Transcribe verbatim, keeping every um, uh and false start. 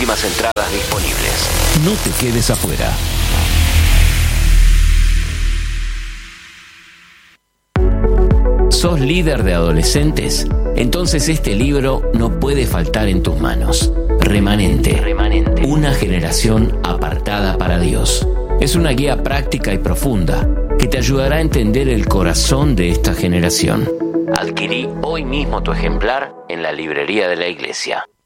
Últimas entradas disponibles. No te quedes afuera. ¿Sos líder de adolescentes? Entonces este libro no puede faltar en tus manos. Remanente. Remanente. Una generación apartada para Dios. Es una guía práctica y profunda que te ayudará a entender el corazón de esta generación. Adquirí hoy mismo tu ejemplar en la librería de la iglesia.